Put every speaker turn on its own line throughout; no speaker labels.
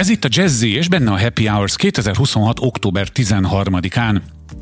Ez itt a Jazzy, és benne a Happy Hours 2026. október 13-án.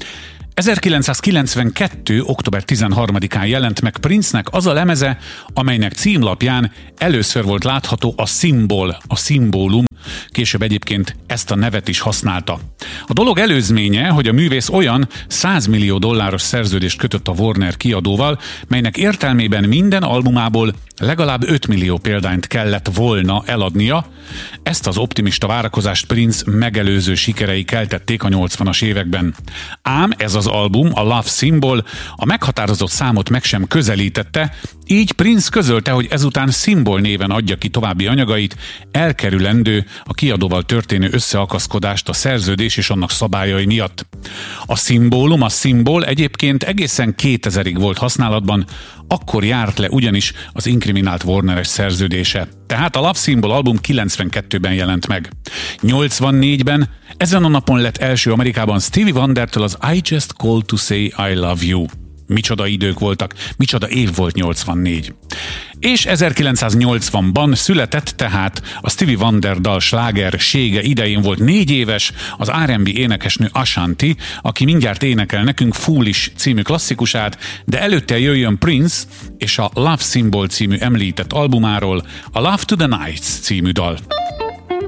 1992. október 13-án jelent meg Prince-nek az a lemeze, amelynek címlapján először volt látható a szimbol, a szimbólum, később egyébként ezt a nevet is használta. A dolog előzménye, hogy a művész olyan $100 millió szerződést kötött a Warner kiadóval, melynek értelmében minden albumából legalább 5 millió példányt kellett volna eladnia. Ezt az optimista várakozást Prince megelőző sikerei keltették a 80-as években. Ám ez az album, a Love Symbol, a meghatározott számot meg sem közelítette, így Prince közölte, hogy ezután Symbol néven adja ki további anyagait, elkerülendő a kiadóval történő összeakaszkodást a szerződés és annak szabályai miatt. A szimbólum, a szimbol egyébként egészen 2000-ig volt használatban, akkor járt le ugyanis az inkriminált Warner-es szerződése. Tehát a Love Symbol album 92-ben jelent meg. 84-ben ezen a napon lett első Amerikában Stevie Wondertől az I Just Called to Say I Love You. Micsoda idők voltak, micsoda év volt 84. És 1980-ban született tehát a Stevie Wonder dal slágersége idején volt 4 éves az R&B énekesnő Ashanti, aki mindjárt énekel nekünk Foolish című klasszikusát, de előtte jöjjön Prince és a Love Symbol című említett albumáról a Love to the Nights című dal.